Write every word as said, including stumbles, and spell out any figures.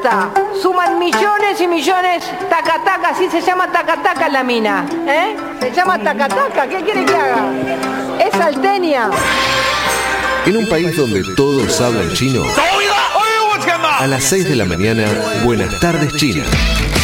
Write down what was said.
puta. Suman millones y millones, taca taca, así se llama taca taca la mina. ¿Eh? Se llama taca taca, ¿qué quiere que haga? Es salteña. En un país donde todos hablan chino, a las seis de la mañana, Buenas tardes China.